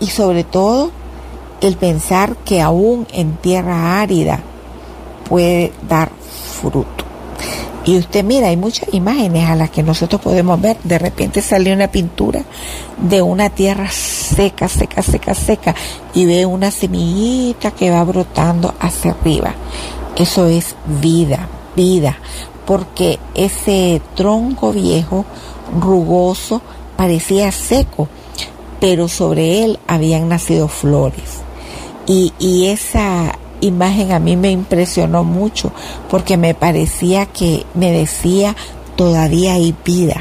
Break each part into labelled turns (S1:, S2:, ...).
S1: y sobre todo el pensar que aún en tierra árida puede dar fruto. Y usted mira, hay muchas imágenes a las que nosotros podemos ver. De repente sale una pintura de una tierra seca, seca, seca, seca, y ve una semillita que va brotando hacia arriba. Eso es vida, vida, porque ese tronco viejo, rugoso, parecía seco, pero sobre él habían nacido flores. Y esa imagen a mí me impresionó mucho, porque me parecía que me decía, todavía hay vida.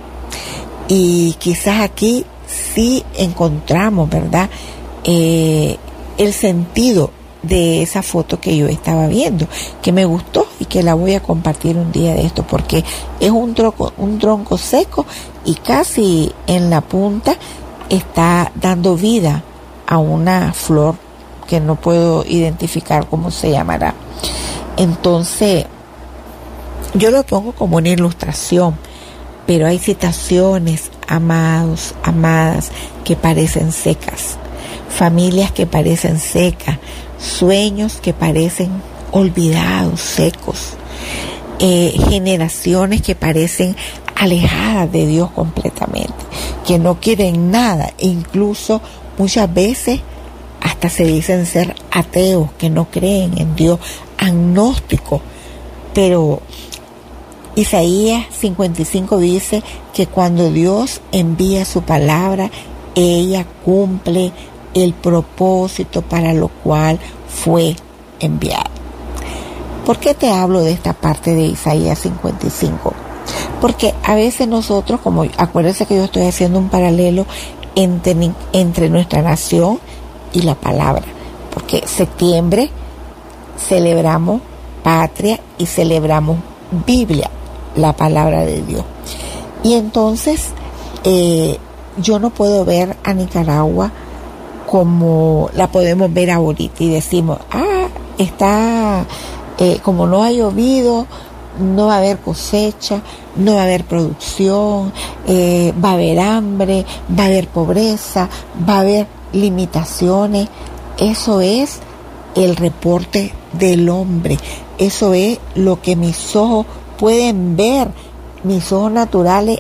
S1: Y quizás aquí sí encontramos, ¿verdad?, el sentido de esa foto que yo estaba viendo, que me gustó y que la voy a compartir un día de esto, porque es un tronco seco y casi en la punta está dando vida a una flor que no puedo identificar cómo se llamará. Entonces, yo lo pongo como una ilustración, pero hay situaciones, amados, amadas, que parecen secas, familias que parecen secas, sueños que parecen olvidados, secos, generaciones que parecen alejadas de Dios completamente, que no quieren nada, e incluso muchas veces hasta se dicen ser ateos, que no creen en Dios, agnósticos. Pero Isaías 55 dice que cuando Dios envía su palabra, ella cumple el propósito para lo cual fue enviada. ¿Por qué te hablo de esta parte de Isaías 55? Porque a veces nosotros, como acuérdense que yo estoy haciendo un paralelo entre nuestra nación y la palabra, porque septiembre celebramos patria y celebramos Biblia, la palabra de Dios. Y entonces yo no puedo ver a Nicaragua como la podemos ver ahorita y decimos, está, como no ha llovido, no va a haber cosecha, no va a haber producción, va a haber hambre, va a haber pobreza, va a haber limitaciones. Eso es el reporte del hombre, eso es lo que mis ojos pueden ver, mis ojos naturales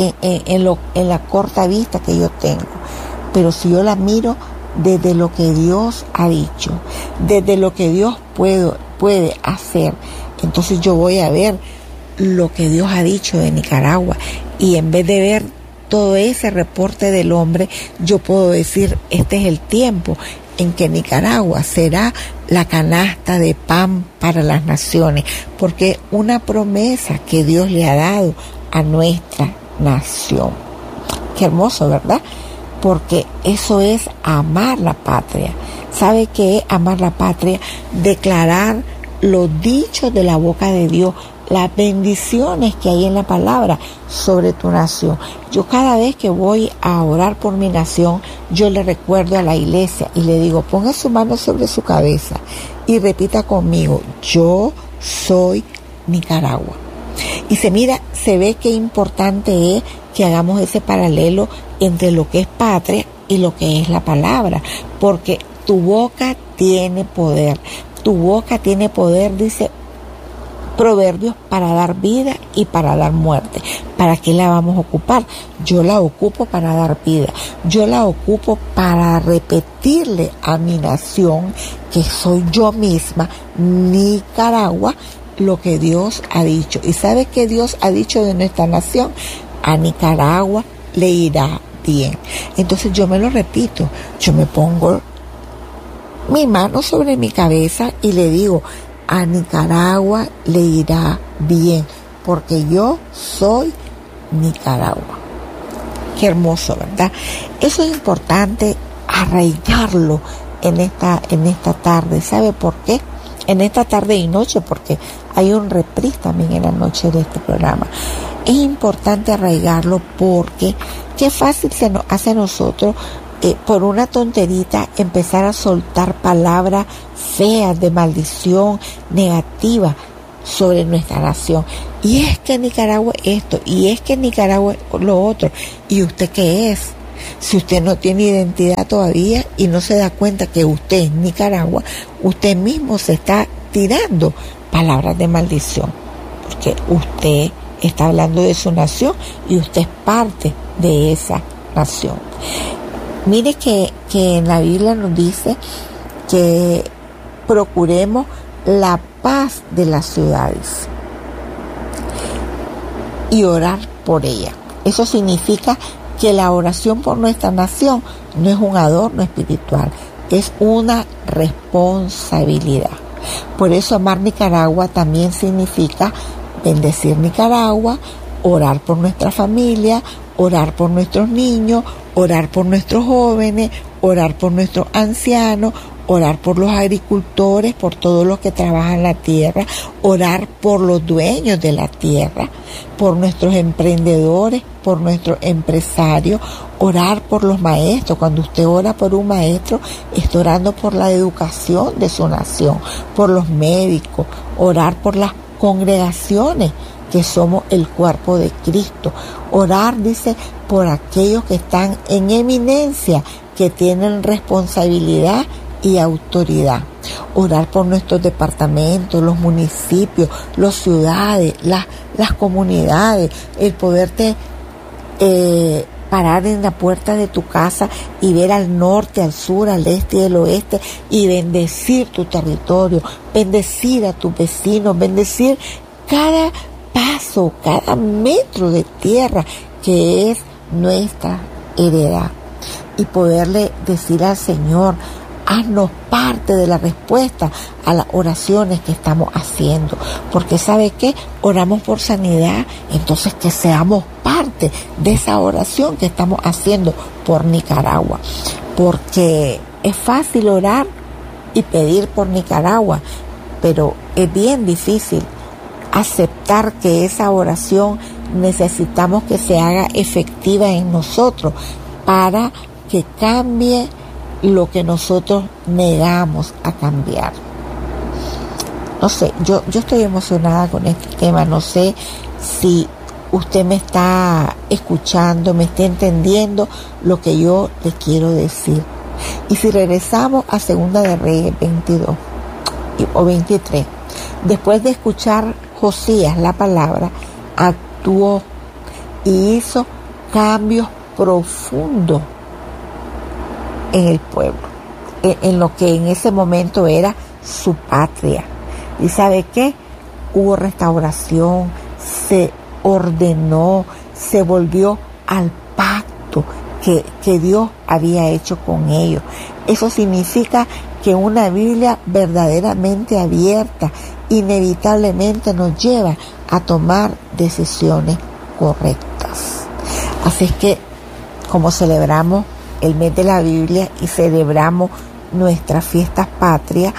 S1: en la corta vista que yo tengo. Pero si yo la miro desde lo que Dios ha dicho, desde lo que Dios puede hacer, entonces yo voy a ver lo que Dios ha dicho de Nicaragua, y en vez de ver todo ese reporte del hombre, yo puedo decir, este es el tiempo en que Nicaragua será la canasta de pan para las naciones, porque una promesa que Dios le ha dado a nuestra nación. Qué hermoso, ¿verdad? Porque eso es amar la patria. ¿Sabe qué es amar la patria? Declarar los dichos de la boca de Dios, las bendiciones que hay en la palabra sobre tu nación. Yo cada vez que voy a orar por mi nación, yo le recuerdo a la iglesia y le digo, ponga su mano sobre su cabeza y repita conmigo, yo soy Nicaragua. Y se ve qué importante es que hagamos ese paralelo entre lo que es patria y lo que es la palabra, porque tu boca tiene poder. Tu boca tiene poder, dice Proverbios, para dar vida y para dar muerte. ¿Para qué la vamos a ocupar? Yo la ocupo para dar vida. Yo la ocupo para repetirle a mi nación, que soy yo misma, Nicaragua, lo que Dios ha dicho. ¿Y sabe qué Dios ha dicho de nuestra nación? A Nicaragua le irá bien. Entonces yo me lo repito, yo me pongo mi mano sobre mi cabeza y le digo, a Nicaragua le irá bien, porque yo soy Nicaragua. Qué hermoso, ¿verdad? Eso es importante arraigarlo en esta tarde. ¿Sabe por qué? En esta tarde y noche, porque hay un reprise también en la noche de este programa. Es importante arraigarlo porque qué fácil se nos hace a nosotros por una tonterita empezar a soltar palabras feas de maldición negativa sobre nuestra nación. Y es que Nicaragua esto, y es que Nicaragua lo otro. ¿Y usted qué es? Si usted no tiene identidad todavía y no se da cuenta que usted es Nicaragua, usted mismo se está tirando palabras de maldición, porque usted está hablando de su nación y usted es parte de esa nación. Mire que en la Biblia nos dice que procuremos la paz de las ciudades y orar por ella. Eso significa que la oración por nuestra nación no es un adorno espiritual, es una responsabilidad. Por eso amar Nicaragua también significa bendecir Nicaragua, orar por nuestra familia, orar por nuestros niños, orar por nuestros jóvenes, orar por nuestros ancianos, orar por los agricultores, por todos los que trabajan la tierra, orar por los dueños de la tierra, por nuestros emprendedores, por nuestros empresarios, orar por los maestros. Cuando usted ora por un maestro, está orando por la educación de su nación, por los médicos, orar por las congregaciones que somos el cuerpo de Cristo. Orar, dice, por aquellos que están en eminencia, que tienen responsabilidad y autoridad. Orar por nuestros departamentos, los municipios, las ciudades, las comunidades, el poderte parar en la puerta de tu casa y ver al norte, al sur, al este y al oeste y bendecir tu territorio, bendecir a tus vecinos, bendecir cada paso, cada metro de tierra que es nuestra heredad, y poderle decir al Señor: haznos parte de la respuesta a las oraciones que estamos haciendo. Porque ¿sabe qué? Oramos por sanidad, entonces que seamos parte de esa oración que estamos haciendo por Nicaragua. Porque es fácil orar y pedir por Nicaragua, pero es bien difícil aceptar que esa oración necesitamos que se haga efectiva en nosotros para que cambie lo que nosotros negamos a cambiar. No sé, yo estoy emocionada con este tema. No sé si usted me está escuchando, me está entendiendo lo que yo le quiero decir. Y si regresamos a Segunda de Reyes 22 o 23, después de escuchar Josías la palabra, actuó y hizo cambios profundos en el pueblo, en lo que en ese momento era su patria. ¿Y sabe qué? Hubo restauración, se ordenó, se volvió al pacto que Dios había hecho con ellos. Eso significa que una Biblia verdaderamente abierta inevitablemente nos lleva a tomar decisiones correctas. Así es que, como celebramos el mes de la Biblia y celebramos nuestras fiestas patrias,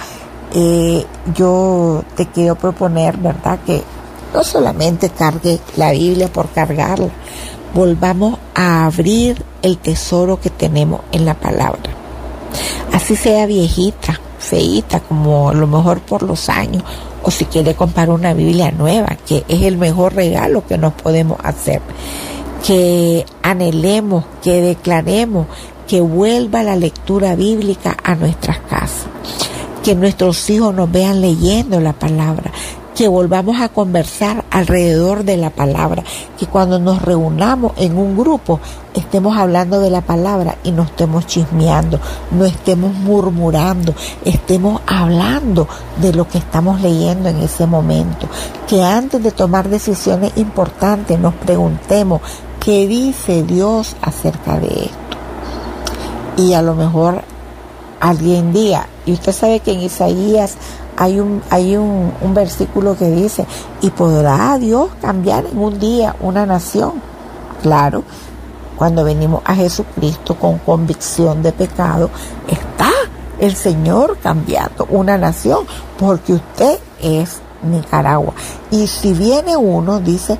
S1: yo te quiero proponer, ¿verdad?, que no solamente cargue la Biblia por cargarla, volvamos a abrir el tesoro que tenemos en la palabra. Así sea viejita, feíta, como a lo mejor por los años, o si quiere comprar una Biblia nueva, que es el mejor regalo que nos podemos hacer. Que anhelemos, que declaremos que vuelva la lectura bíblica a nuestras casas, que nuestros hijos nos vean leyendo la palabra, que volvamos a conversar alrededor de la palabra, que cuando nos reunamos en un grupo estemos hablando de la palabra y no estemos chismeando, no estemos murmurando, estemos hablando de lo que estamos leyendo en ese momento, que antes de tomar decisiones importantes nos preguntemos qué dice Dios acerca de esto. Y a lo mejor alguien diga, y usted sabe que en Isaías hay un versículo que dice: ¿y podrá Dios cambiar en un día una nación? Claro, cuando venimos a Jesucristo con convicción de pecado, está el Señor cambiando una nación, porque usted es Nicaragua. Y si viene uno, dice,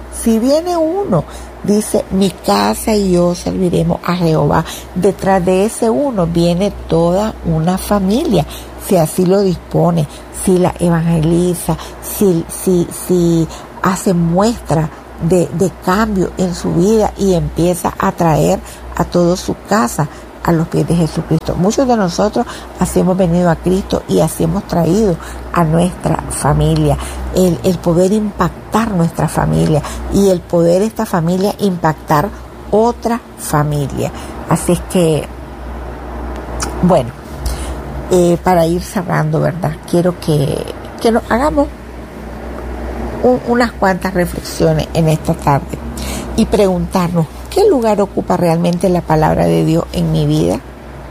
S1: mi casa y yo serviremos a Jehová. Detrás de ese uno viene toda una familia, si así lo dispone, si la evangeliza, si hace muestra de cambio en su vida y empieza a traer a toda su casa a los pies de Jesucristo. Muchos de nosotros así hemos venido a Cristo y así hemos traído a nuestra familia. El poder impactar nuestra familia y el poder esta familia impactar otra familia. Así es que, bueno, para ir cerrando, ¿verdad? Quiero que nos hagamos unas cuantas reflexiones en esta tarde y preguntarnos, ¿qué lugar ocupa realmente la palabra de Dios en mi vida?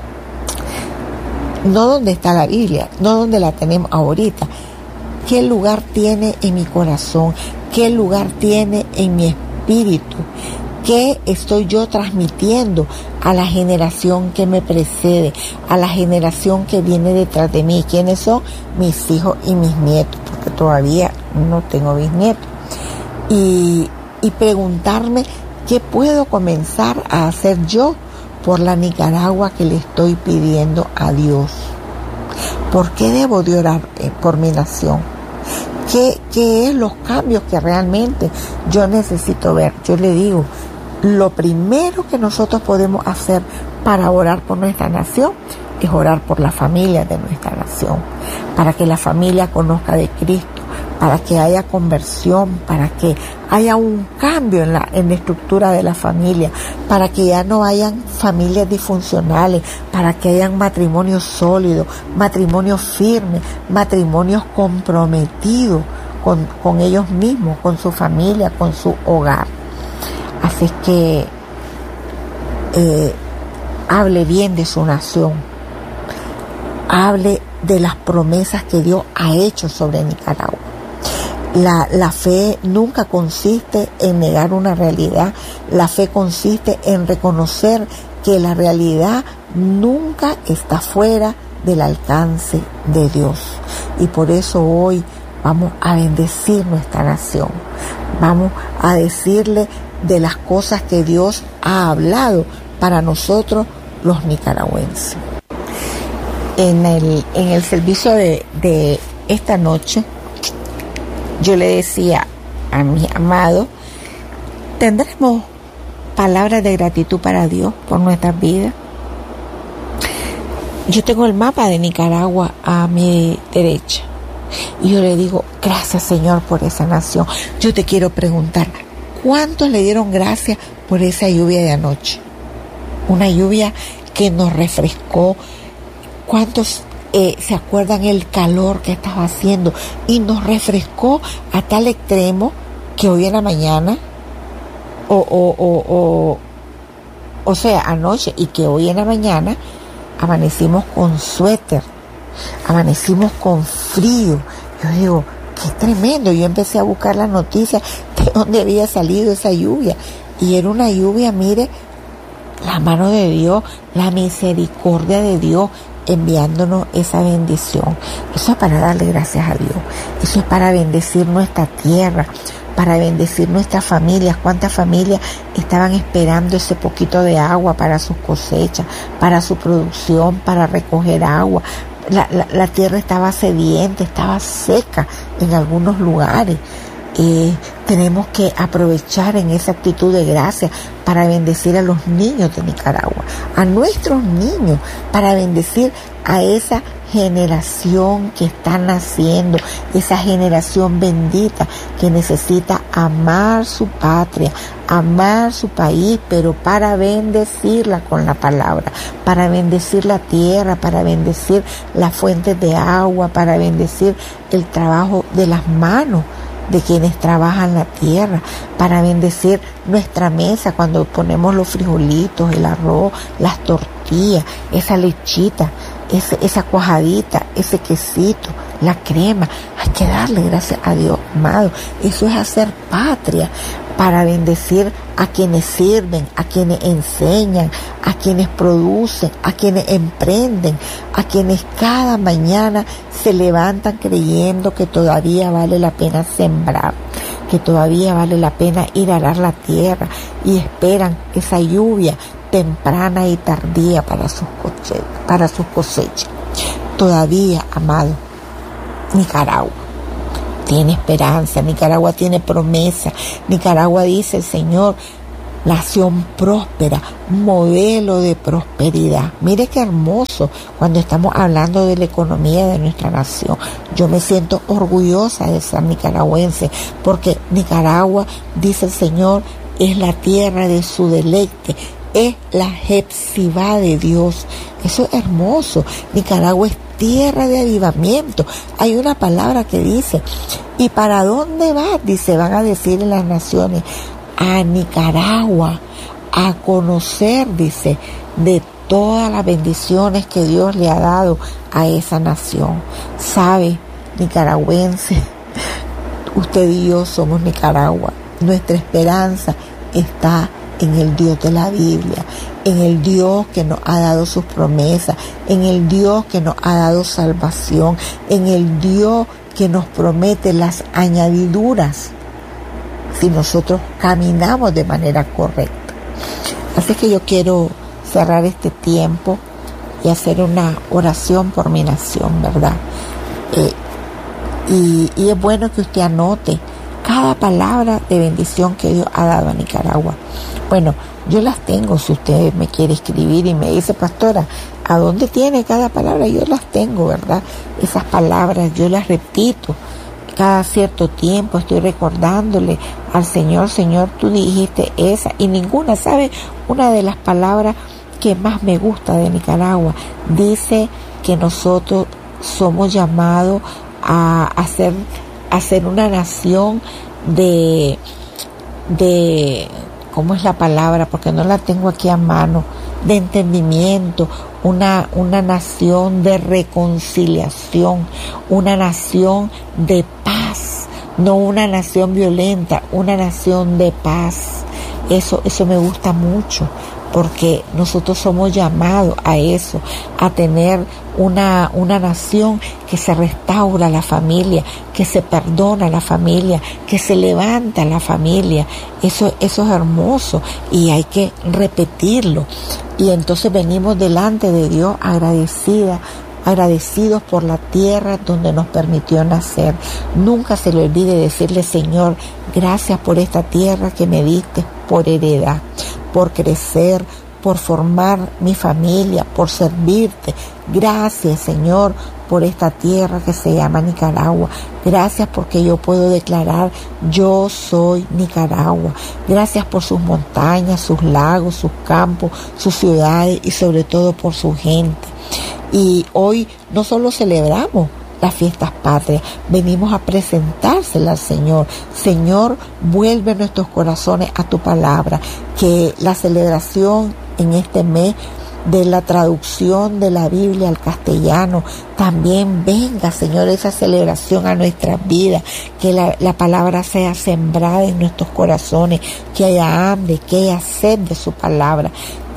S1: No donde está la Biblia, no donde la tenemos ahorita. ¿Qué lugar tiene en mi corazón? ¿Qué lugar tiene en mi espíritu? ¿Qué estoy yo transmitiendo a la generación que me precede, a la generación que viene detrás de mí? ¿Quiénes son? Mis hijos y mis nietos, porque todavía no tengo bisnietos. Y preguntarme qué puedo comenzar a hacer yo por la Nicaragua que le estoy pidiendo a Dios. ¿Por qué debo de orar por mi nación? ¿Qué es los cambios que realmente yo necesito ver? Yo le digo, lo primero que nosotros podemos hacer para orar por nuestra nación es orar por la familia de nuestra nación, para que la familia conozca de Cristo, para que haya conversión, para que haya un cambio en la estructura de la familia, para que ya no hayan familias disfuncionales, para que hayan matrimonios sólidos, matrimonios firmes, matrimonios comprometidos con ellos mismos, con su familia, con su hogar. Así es que hable bien de su nación, hable de las promesas que Dios ha hecho sobre Nicaragua. La fe nunca consiste en negar una realidad. La fe consiste en reconocer que la realidad nunca está fuera del alcance de Dios. Y por eso hoy vamos a bendecir nuestra nación. Vamos a decirle de las cosas que Dios ha hablado para nosotros los nicaragüenses. En el servicio de esta noche, yo le decía a mi amado, ¿tendremos palabras de gratitud para Dios por nuestras vidas? Yo tengo el mapa de Nicaragua a mi derecha y yo le digo, gracias Señor por esa nación. Yo te quiero preguntar, ¿cuántos le dieron gracias por esa lluvia de anoche? Una lluvia que nos refrescó. ¿Cuántos se acuerdan el calor que estaba haciendo y nos refrescó a tal extremo que hoy en la mañana o sea anoche, y que hoy en la mañana amanecimos con suéter, amanecimos con frío? Yo digo, qué tremendo. Yo empecé a buscar las noticias de dónde había salido esa lluvia y era una lluvia, mire, la mano de Dios, la misericordia de Dios enviándonos esa bendición. Eso es para darle gracias a Dios. Eso es para bendecir nuestra tierra, para bendecir nuestras familias. ¿Cuántas familias estaban esperando ese poquito de agua para sus cosechas, para su producción, para recoger agua? La tierra estaba sedienta, estaba seca en algunos lugares. Tenemos que aprovechar en esa actitud de gracia para bendecir a los niños de Nicaragua, a nuestros niños, para bendecir a esa generación que está naciendo, esa generación bendita que necesita amar su patria, amar su país, pero para bendecirla con la palabra, para bendecir la tierra, para bendecir las fuentes de agua, para bendecir el trabajo de las manos de quienes trabajan la tierra, para bendecir nuestra mesa cuando ponemos los frijolitos, el arroz, las tortillas, esa lechita, esa cuajadita, ese quesito, la crema. Hay que darle gracias a Dios, amado. Eso es hacer patria, para bendecir a quienes sirven, a quienes enseñan, a quienes producen, a quienes emprenden, a quienes cada mañana se levantan creyendo que todavía vale la pena sembrar, que todavía vale la pena ir a arar la tierra y esperan esa lluvia temprana y tardía para sus cosechas. Todavía, amado, Nicaragua tiene esperanza, Nicaragua tiene promesa. Nicaragua dice, el Señor, nación próspera, modelo de prosperidad. Mire qué hermoso cuando estamos hablando de la economía de nuestra nación. Yo me siento orgullosa de ser nicaragüense, porque Nicaragua, dice el Señor, es la tierra de su deleite, es la Hepzibá de Dios. Eso es hermoso. Nicaragua es tierra de avivamiento. Hay una palabra que dice, ¿y para dónde vas? Dice, van a decir en las naciones, a Nicaragua, a conocer, dice, de todas las bendiciones que Dios le ha dado a esa nación. ¿Sabe, nicaragüense? Usted y yo somos Nicaragua. Nuestra esperanza está en el Dios de la Biblia, en el Dios que nos ha dado sus promesas, en el Dios que nos ha dado salvación, en el Dios que nos promete las añadiduras si nosotros caminamos de manera correcta. Así que yo quiero cerrar este tiempo y hacer una oración por mi nación, ¿verdad? Y es bueno que usted anote cada palabra de bendición que Dios ha dado a Nicaragua. Bueno, yo las tengo, si usted me quiere escribir y me dice, pastora, ¿a dónde tiene cada palabra? Yo las tengo, ¿verdad? Esas palabras yo las repito. Cada cierto tiempo estoy recordándole al Señor, Señor, tú dijiste esa, y ninguna, ¿sabe? Una de las palabras que más me gusta de Nicaragua, dice que nosotros somos llamados a ser una nación de ¿cómo es la palabra? Porque no la tengo aquí a mano, de entendimiento, una nación de reconciliación, una nación de paz, no una nación violenta, una nación de paz. Eso me gusta mucho, porque nosotros somos llamados a eso, a tener una nación que se restaura la familia, que se perdona la familia, que se levanta la familia. Eso es hermoso y hay que repetirlo. Y entonces venimos delante de Dios agradecidos por la tierra donde nos permitió nacer. Nunca se le olvide decirle, Señor, gracias por esta tierra que me diste por heredad, por crecer, por formar mi familia, por servirte. Gracias, Señor, por esta tierra que se llama Nicaragua. Gracias porque yo puedo declarar, yo soy Nicaragua. Gracias por sus montañas, sus lagos, sus campos, sus ciudades y sobre todo por su gente. Y hoy no solo celebramos las fiestas patrias, venimos a presentárselas al Señor. Señor, vuelve nuestros corazones a tu palabra, que la celebración en este mes de la traducción de la Biblia al castellano también venga, Señor, esa celebración a nuestras vidas, que la palabra sea sembrada en nuestros corazones, que haya hambre, que haya sed de su palabra,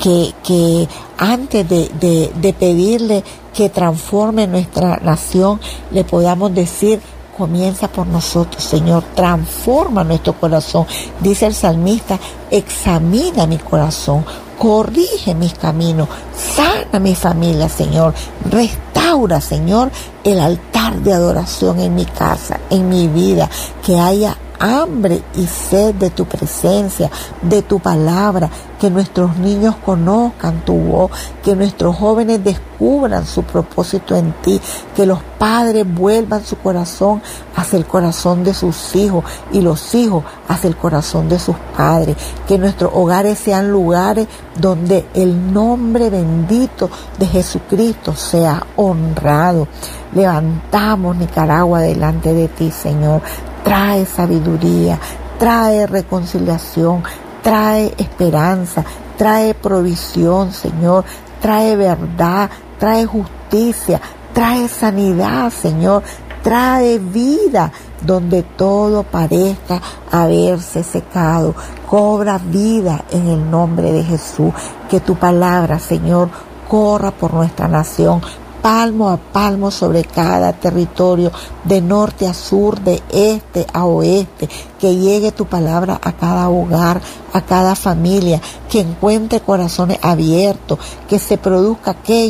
S1: que antes de pedirle que transforme nuestra nación, le podamos decir, comienza por nosotros, Señor, transforma nuestro corazón. Dice el salmista, examina mi corazón, corrige mis caminos, sana mi familia, Señor, restaura, Señor, el altar de adoración en mi casa, en mi vida, que haya hambre y sed de tu presencia, de tu palabra, que nuestros niños conozcan tu voz, que nuestros jóvenes descubran su propósito en ti, que los padres vuelvan su corazón hacia el corazón de sus hijos y los hijos hacia el corazón de sus padres, que nuestros hogares sean lugares donde el nombre bendito de Jesucristo sea honrado. Levantamos Nicaragua delante de ti, Señor. Trae sabiduría, trae reconciliación, trae esperanza, trae provisión, Señor, trae verdad, trae justicia, trae sanidad, Señor, trae vida donde todo parezca haberse secado. Cobra vida en el nombre de Jesús. Que tu palabra, Señor, corra por nuestra nación, palmo a palmo sobre cada territorio, de norte a sur, de este a oeste, que llegue tu palabra a cada hogar, a cada familia, que encuentre corazones abiertos, que se produzca aquello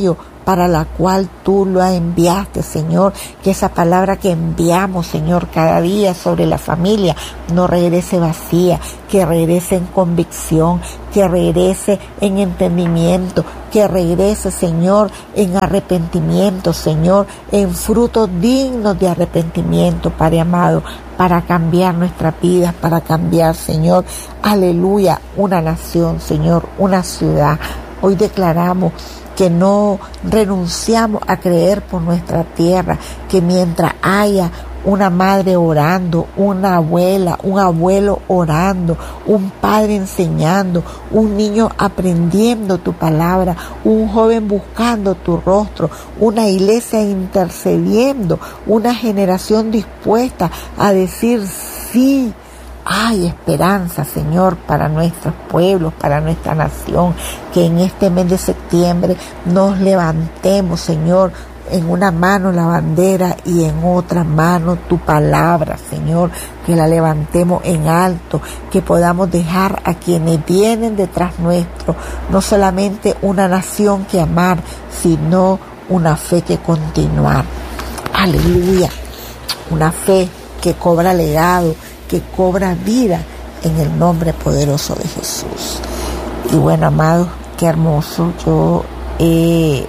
S1: para la cual tú lo enviaste, Señor. Que esa palabra que enviamos, Señor, cada día sobre la familia no regrese vacía, que regrese en convicción, que regrese en entendimiento, que regrese, Señor, en arrepentimiento, Señor, en frutos dignos de arrepentimiento, Padre amado, para cambiar nuestras vidas, para cambiar, Señor, aleluya, una nación, Señor, una ciudad. Hoy declaramos que no renunciamos a creer por nuestra tierra, que mientras haya una madre orando, una abuela, un abuelo orando, un padre enseñando, un niño aprendiendo tu palabra, un joven buscando tu rostro, una iglesia intercediendo, una generación dispuesta a decir sí. Hay esperanza, Señor, para nuestros pueblos, para nuestra nación, que en este mes de septiembre nos levantemos, Señor, en una mano la bandera y en otra mano tu palabra, Señor, que la levantemos en alto, que podamos dejar a quienes vienen detrás nuestro, no solamente una nación que amar, sino una fe que continuar. Aleluya, una fe que cobra legado, que cobra vida en el nombre poderoso de Jesús. Y bueno, amados, qué hermoso. Yo he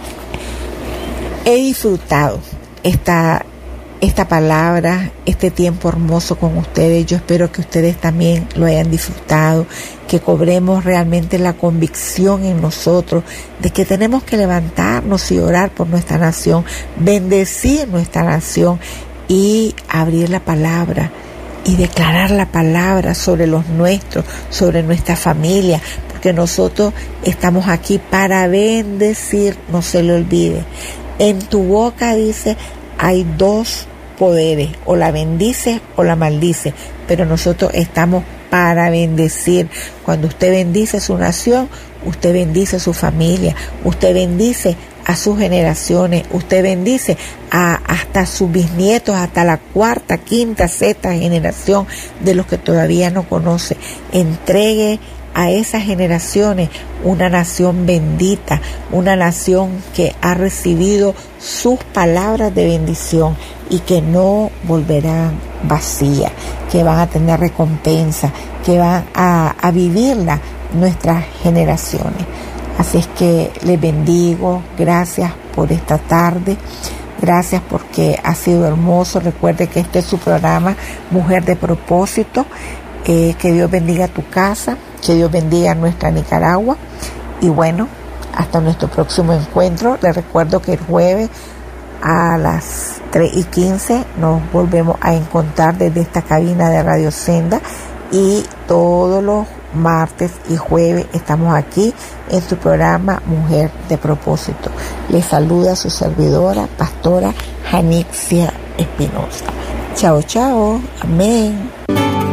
S1: disfrutado esta palabra, este tiempo hermoso con ustedes. Yo espero que ustedes también lo hayan disfrutado, que cobremos realmente la convicción en nosotros de que tenemos que levantarnos y orar por nuestra nación, bendecir nuestra nación y abrir la palabra y declarar la palabra sobre los nuestros, sobre nuestra familia, porque nosotros estamos aquí para bendecir, no se le olvide. En tu boca, dice, hay dos poderes, o la bendice o la maldice, pero nosotros estamos para bendecir. Cuando usted bendice su nación, usted bendice su familia, usted bendice a sus generaciones, usted bendice hasta sus bisnietos, hasta la cuarta, quinta, sexta generación de los que todavía no conoce. Entregue a esas generaciones una nación bendita, una nación que ha recibido sus palabras de bendición y que no volverán vacías, que van a tener recompensa, que van a vivirla nuestras generaciones. Así es que les bendigo, gracias por esta tarde, gracias porque ha sido hermoso. Recuerde que este es su programa Mujer de Propósito. Que Dios bendiga tu casa, que Dios bendiga a nuestra Nicaragua. Y bueno, hasta nuestro próximo encuentro. Les recuerdo que el jueves a las 3:15 nos volvemos a encontrar desde esta cabina de Radio Senda, y todos los martes y jueves estamos aquí en su programa Mujer de Propósito. Les saluda su servidora, pastora Janixia Espinosa. Chao, chao. Amén.